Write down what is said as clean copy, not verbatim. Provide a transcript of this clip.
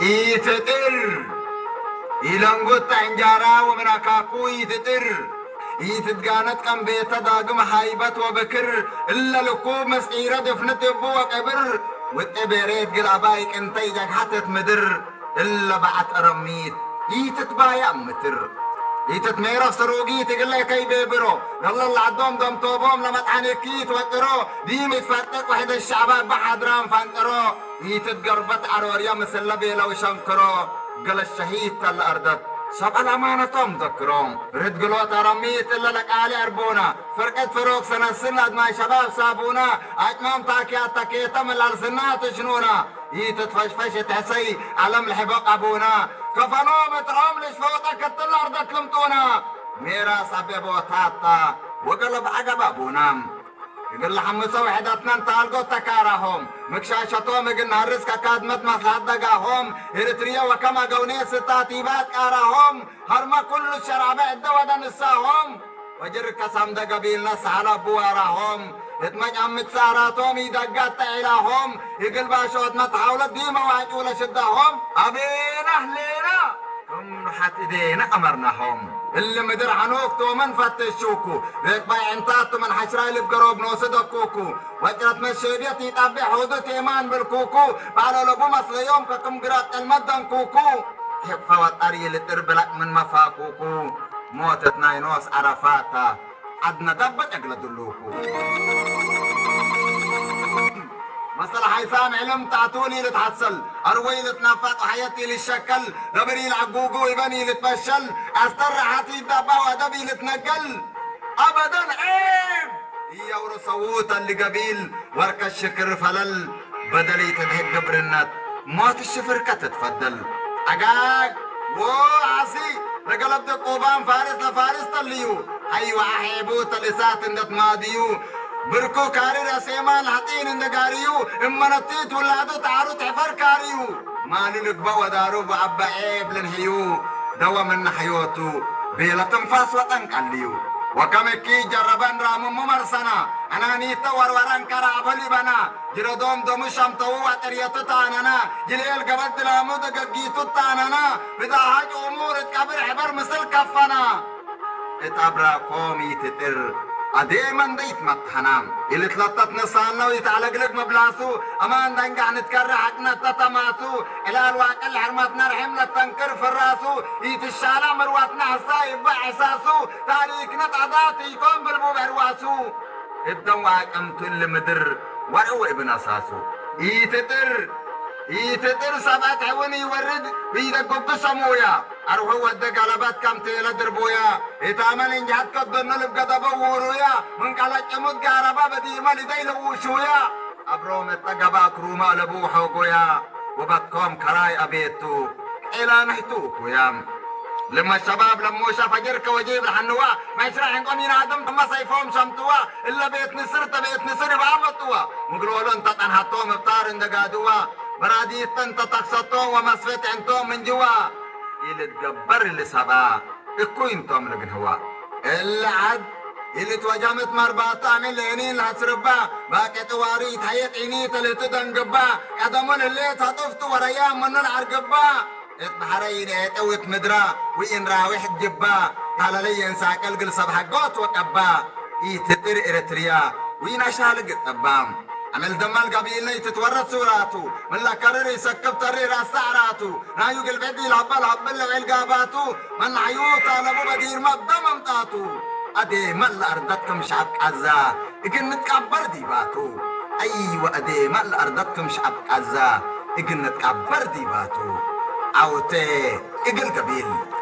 يتطر يلنقط عنجارا ومناكاكو يتطر يتتقانت كم بيتا داقم حايبت وبكر إلا لكو مسعيرة دفنت يبو وقبر واتبريت قلابايك انتي جاك حتت مدر إلا بعد أرميت يتتبايا متر يتتميرا سروقي تقلي كي بيبرو يلا اللي عدوم دم توبوم لما تحنكي توترو ديم يتفتك وحد الشعبات بحضرام فانترو يتتقربت عروريا مسلا بيلا وشنكرو قل الشهيد تل أردت سب الأمانة توم ذكرهم رد قلوت أرميت إلا لك آلي أربونا فرقت فروق سنة سنة ما شباب سابونا أجمام تاكيات تاكيتا من الأرسنات جنونا يتتفشفش تحسي علم الحبق أبونا كفنو مترهم لشفوتك كتل أرضك لمتونا ميراس أبيبو تاتا وقلب عقب أبونا يقول حمسوا وحدتنا انتالقوا تكارهم مكشاشتهم يقولنا الرزق كادمت مصلحة دقاهم إريتريا وكما قوني ستاتيبات كارهم هرما كل الشرابة الدودة نساهم وجر كسام دا قبيلنا سعلا بوارهم اتمج عمت ساراتهم يدقات تعيلاهم يقول باشوت متحاولة ديما وعجولة شدهم أبينا أهلينا كم نحت إيدينا أمرناهم اللي مدر عنوك تو من فتشوكو ليك باي انتاتو من حشراي اللي بقروب نوصدك كوكو وجرت مشيبيت يتابع حدود ايمان بالكوكو بعلو لبو مصل يوم ككم قرات المدن كوكو هيك فوات اري اللي تربلك من مفاكوكو موتت ناينوس عرفاتا عدنا دبت اقل دلوكو مثلا حيثان علم تعطوني لتحصل أروي لتنفط وحياتي للشكل دبري العقوقو يبني لتفشل أستر حاتي الدبا وأدبي لتنقل أبدا عيب هي ورصووتا اللي قبيل ورك الشكر فلل بدلي تنهك قبرنات موت الشفر كتتفضل أقاق وعسي رقلب قوبان فارس لفارس تليو أيوة أحيبوتا لسات اندت ماديو بركو كاري رسيمان حتين اندقاريو امانتيت ولادو تعارو تحفر كاريو مالي لقبا ودارو بعبا عيب لنحيو دوا من حيوتو بيلا تنفاس وتنقليو وكمكي جربان رامو ممرسنا انا نيتا وروران كرابلي بنا جردوم دمو شمتو واتريتو تاننا جليل قبل دلامو دقاقيتو تاننا بداهاج امور اتكبر حبر مثل كفنا اتابرا قومي تتر أديما ديت مطحنام اللي تلطت نصالنا ويتعلق لك مبلاسو أمان دنقع نتكرر حقنا تتماسو إلى الواقع الحرمتنا رحمنا تنكر في الراسو يتشالع مرواتنا حسا يبع حساسو تاريخنا تعضاتي يكون بالبو برواسو ابدا واقمتو اللي مدر ورقو ابن أساسو يتطر سبعت عوني يورد بيدك بسمويا أروح ودك قلبات كم تيلا دربويا يتعمل إنجحت كدن لبقى ورويا من قلت جمد قاربا بديما لدي لوشويا أبروم التقبا كروما لبوحوكويا وبتكم كراي أبيتو إلى نحتوكويا لما الشباب لموشا فجرك وجيب الحنوا ما يشرح انكم ينادم ثم سيفهم شمتوا الا بيت نسر بعمتوا مقرولون تتنحطوا مبتار اندقادوا براديت انت تقسطوا ومسفت انتم من جوا اللي تقبر اللي سبا اكو انتم لقن هوا اللي عد اللي توجمت مرباطة من لينين لحسربا باكت تواري تحيط عيني تلت دنقبا قدمون اللي تطفت وريام من العرقبا اتبحرين اتوت مدرا وين راوح جبا قال لي انساق القل صبح قوت وقبا يتطر اريتريا وين اشالق الطبام عمل دمال قبيلنا يتتورط سوراتو من لا كرر يسكب طري راس سعراتو نايو قلبدي الهبل والقاباتو من عيوطا لابو بدير مبدا ممطاتو ادي مال ارضتكم شعب عزا اكن نتكبر ديباتو ايوه ادي مال ارضتكم شعب عزا اكن نتكبر ديباتو عوتي اقل قبيل